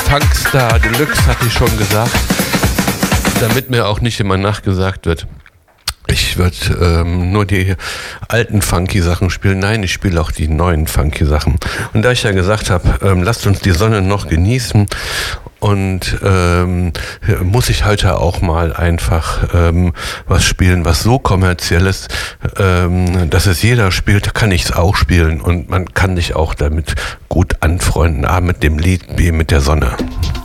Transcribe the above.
Funkstar Deluxe, hatte ich schon gesagt, damit mir auch nicht immer nachgesagt wird, ich würde nur die alten Funky-Sachen spielen. Nein, ich spiele auch die neuen Funky-Sachen. Und da ich ja gesagt habe, lasst uns die Sonne noch genießen, und muss ich heute auch mal einfach was spielen, was so kommerziell ist, dass es jeder spielt, kann ich es auch spielen. Und man kann sich auch damit gut anfreunden, A mit dem Lied, B mit der Sonne.